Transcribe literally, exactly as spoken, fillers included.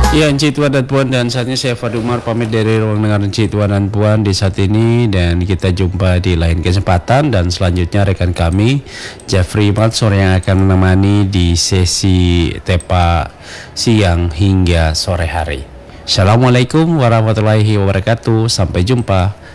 Ya, Encik Tuan dan Puan, dan saat ini saya Fadil Umar pamit dari ruang dengar Encik Tuan dan Puan di saat ini, dan kita jumpa di lain kesempatan. Dan selanjutnya rekan kami Jeffrey Matsor yang akan menemani di sesi Tepa siang hingga sore hari. Assalamualaikum warahmatullahi wabarakatuh. Sampai jumpa.